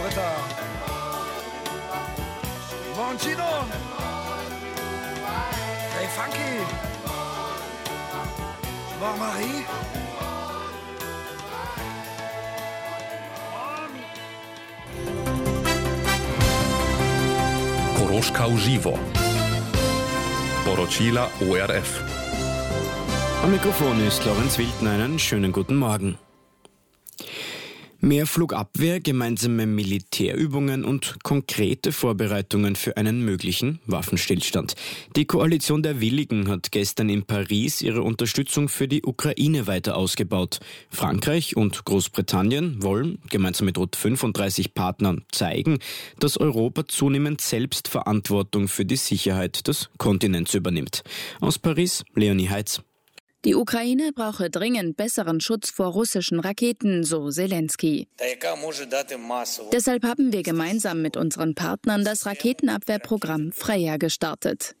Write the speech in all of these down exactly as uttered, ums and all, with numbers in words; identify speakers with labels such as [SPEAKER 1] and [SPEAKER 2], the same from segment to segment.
[SPEAKER 1] Marta. Morgen, Gino. Hey, Funky. Morgen, Marie.
[SPEAKER 2] Koroška uživo. Poročila O R F.
[SPEAKER 3] Am Mikrofon ist Lorenz Wildner. Einen schönen guten Morgen. Mehr Flugabwehr, gemeinsame Militärübungen und konkrete Vorbereitungen für einen möglichen Waffenstillstand. Die Koalition der Willigen hat gestern in Paris ihre Unterstützung für die Ukraine weiter ausgebaut. Frankreich und Großbritannien wollen gemeinsam mit rund fünfunddreißig Partnern zeigen, dass Europa zunehmend selbst Verantwortung für die Sicherheit des Kontinents übernimmt. Aus Paris, Leonie Heitz.
[SPEAKER 4] Die Ukraine brauche dringend besseren Schutz vor russischen Raketen, so Zelensky. Deshalb haben wir gemeinsam mit unseren Partnern das Raketenabwehrprogramm Freya gestartet.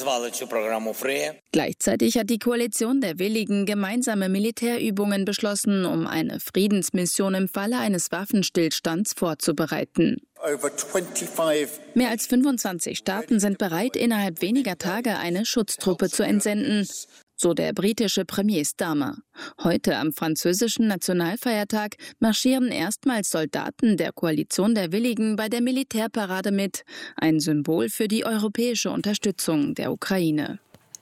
[SPEAKER 4] Gleichzeitig hat die Koalition der Willigen gemeinsame Militärübungen beschlossen, um eine Friedensmission im Falle eines Waffenstillstands vorzubereiten. Mehr als fünfundzwanzig Staaten sind bereit, innerhalb weniger Tage eine Schutztruppe zu entsenden. So der britische Premier Starmer. Heute am französischen Nationalfeiertag marschieren erstmals Soldaten der Koalition der Willigen bei der Militärparade mit. Ein Symbol für die europäische Unterstützung der Ukraine.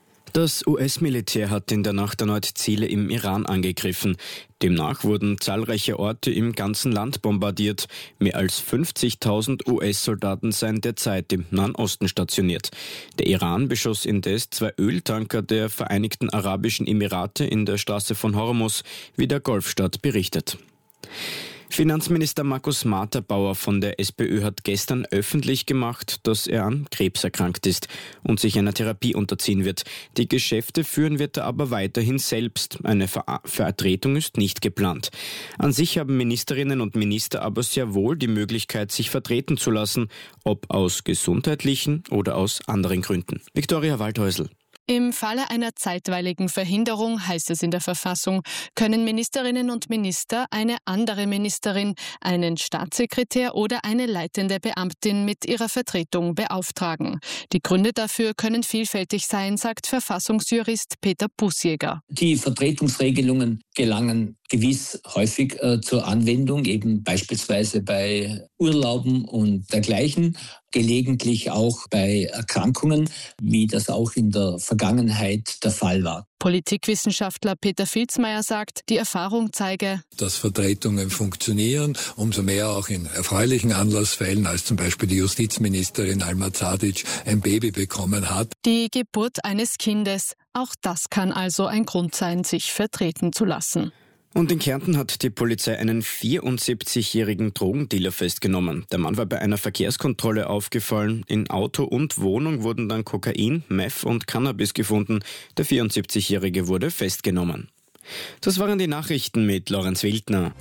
[SPEAKER 3] Das U S-Militär hat in der Nacht erneut Ziele im Iran angegriffen. Demnach wurden zahlreiche Orte im ganzen Land bombardiert. Mehr als fünfzigtausend U S-Soldaten seien derzeit im Nahen Osten stationiert. Der Iran beschoss indes zwei Öltanker der Vereinigten Arabischen Emirate in der Straße von Hormuz, wie der Golfstaat berichtet. Finanzminister Markus Materbauer von der SPÖ hat gestern öffentlich gemacht, dass er an Krebs erkrankt ist und sich einer Therapie unterziehen wird. Die Geschäfte führen wird er aber weiterhin selbst. Eine Ver- Vertretung ist nicht geplant. An sich haben Ministerinnen und Minister aber sehr wohl die Möglichkeit, sich vertreten zu lassen, ob aus gesundheitlichen oder aus anderen Gründen. Viktoria Waldhäusl.
[SPEAKER 5] Im Falle einer zeitweiligen Verhinderung, heißt es in der Verfassung, können Ministerinnen und Minister eine andere Ministerin, einen Staatssekretär oder eine leitende Beamtin mit ihrer Vertretung beauftragen. Die Gründe dafür können vielfältig sein, sagt Verfassungsjurist Peter Bußjäger.
[SPEAKER 6] Die Vertretungsregelungen gelangen gewiss häufig äh, zur Anwendung, eben beispielsweise bei Urlauben und dergleichen, gelegentlich auch bei Erkrankungen, wie das auch in der Vergangenheit der Fall war.
[SPEAKER 5] Politikwissenschaftler Peter Filzmeier sagt, die Erfahrung zeige,
[SPEAKER 7] dass Vertretungen funktionieren, umso mehr auch in erfreulichen Anlassfällen, als zum Beispiel die Justizministerin Alma Zadic ein Baby bekommen hat.
[SPEAKER 5] Die Geburt eines Kindes, auch das kann also ein Grund sein, sich vertreten zu lassen.
[SPEAKER 3] Und in Kärnten hat die Polizei einen vierundsiebzigjährigen Drogendealer festgenommen. Der Mann war bei einer Verkehrskontrolle aufgefallen. In Auto und Wohnung wurden dann Kokain, Meth und Cannabis gefunden. Der vierundsiebzigjährige wurde festgenommen. Das waren die Nachrichten mit Lorenz Wildner.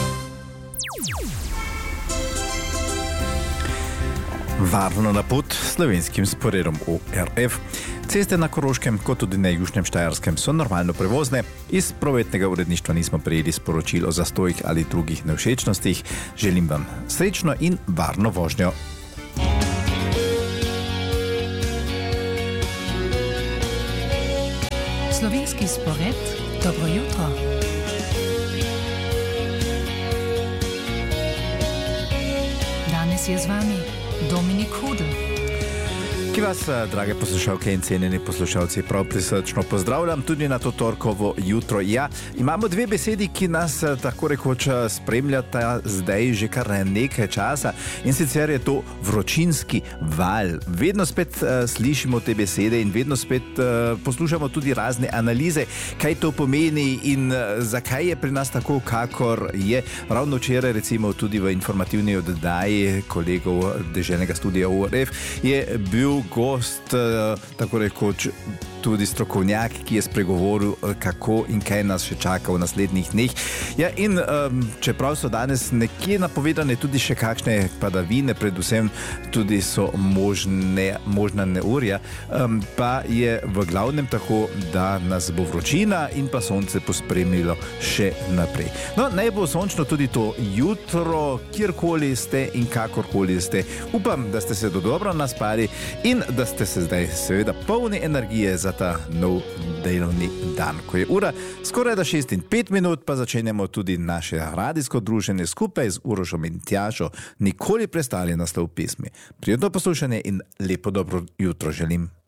[SPEAKER 8] Varno na put slovenskim sporedom O R F. Ceste na Koroškem kot tudi na Južnem Štajerskem so normalno prevozne. Iz prometnega uredništva nismo prejeli sporočil o zastojih ali drugih nevšečnostih. Želim vam srečno in varno vožnjo.
[SPEAKER 9] Slovenski spored, dobro jutro. Danes je z vami Dominik Hudl.
[SPEAKER 8] Ki vas, drage poslušalke in cenjeni poslušalci, prav prisrčno pozdravljam tudi na to torkovo jutro. Ja, imamo dve besedi, ki nas tako rekoč spremljata zdaj že kar nekaj časa, in sicer je to vročinski val. Vedno spet uh, slišimo te besede in vedno spet uh, poslušamo tudi razne analize, kaj to pomeni in uh, zakaj je pri nas tako, kakor je. Ravno včeraj, recimo tudi v informativni oddaji kolegov Deželnega studia O R F, je bil gost, tako rekoč, tudi strokovnjak, ki je spregovoril, kako in kaj nas še čaka v naslednjih dneh. Ja, in um, čeprav so danes nekje napovedane tudi še kakšne padavine, predvsem tudi so možne, možna neurja, um, pa je v glavnem tako, da nas bo vročina in pa sonce pospremilo še naprej. No, naj bo sončno tudi to jutro, kjerkoli ste in kakorkoli ste. Upam, da ste se dodobro naspali in da ste se zdaj seveda polni energije za ta nov delovni dan. Ko je ura skoraj da šest in pet minut, pa začenjamo tudi naše radijsko druženje skupaj z Urošom in Tjašo. Nikoli prestali naslov pesmi. Prijetno poslušanje in lepo dobro jutro želim.